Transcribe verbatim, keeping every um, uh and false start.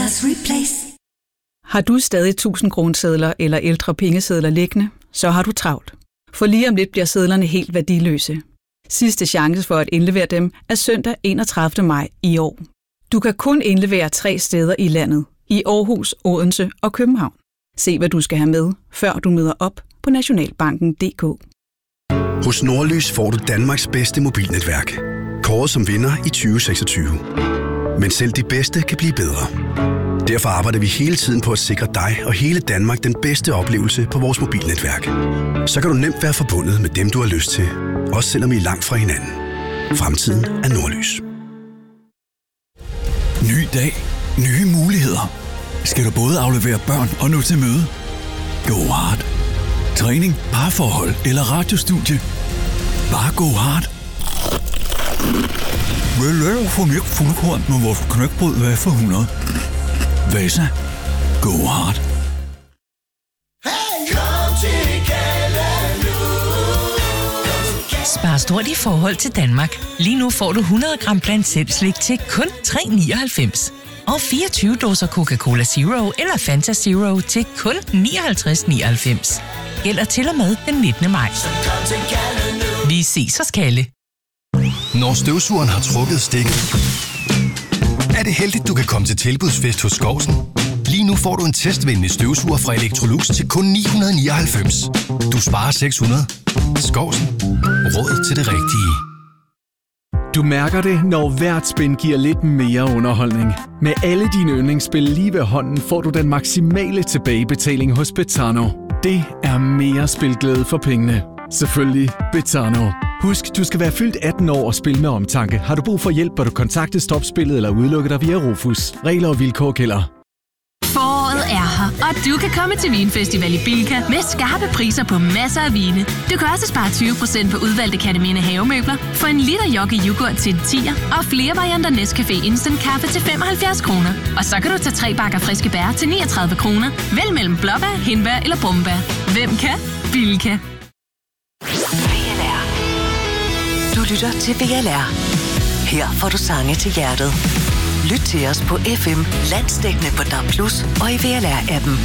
Masterclass Replace. Har du stadig tusind kronesedler eller ældre pengesedler liggende, så har du travlt. For lige om lidt bliver sedlerne helt værdiløse. Sidste chance for at indlevere dem er søndag enogtredivte maj i år. Du kan kun indlevere tre steder i landet. I Aarhus, Odense og København. Se hvad du skal have med, før du møder op på nationalbanken punktum d k. Hos Nordlys får du Danmarks bedste mobilnetværk. Kåret som vinder i tyve seksogtyve. Men selv de bedste kan blive bedre. Derfor arbejder vi hele tiden på at sikre dig og hele Danmark den bedste oplevelse på vores mobilnetværk. Så kan du nemt være forbundet med dem, du har lyst til. Også selvom I er langt fra hinanden. Fremtiden er Nordlys. Ny dag. Nye muligheder. Skal du både aflevere børn og nå til møde? Go hard. Træning, parforhold eller radiostudie. Bare go hard. Vil du få mere fuldkorn med vores knækbrød, hvad for hundrede? Vasa. Go hard. Spar stort i forhold til Danmark. Lige nu får du hundrede gram blandt selv slik til kun tre nioghalvfems. Og fireogtyve dåser Coca-Cola Zero eller Fanta Zero til kun nioghalvtreds nioghalvfems. Gælder til og med den nittende maj. Vi ses hos Kalle. Når støvsugeren har trukket stikket, er det heldigt, du kan komme til tilbudsfest hos Skovsen. Lige nu får du en testvenlig støvsuger fra Electrolux til kun ni hundrede nioghalvfems. Du sparer seks hundrede. Skovsen. Råd til det rigtige. Du mærker det, når hvert spin giver lidt mere underholdning. Med alle dine yndlingsspil lige ved hånden får du den maksimale tilbagebetaling hos Betano. Det er mere spilglæde for pengene. Selvfølgelig Betano. Husk, du skal være fyldt atten år og spille med omtanke. Har du brug for hjælp, bør du kontakte Stopspillet eller udelukke dig via Rufus. Regler og vilkår gælder. Foråret er her, og du kan komme til Vinfestival i Bilka med skarpe priser på masser af vine. Du kan også spare tyve procent på udvalgte Katamine havemøbler, få en liter Jockey yoghurt til en tier, og flere varianter Nescafé Instant Kaffe til femoghalvfjerds kroner. Og så kan du tage tre bakker friske bær til niogtredive kroner. Vælg mellem blåbær, hindbær eller brumbær. Hvem kan? Bilka. Du lytter til V L R. Her får du sange til hjertet. Lyt til os på F M, landsdækkende på D A B plus, og i V L R-appen.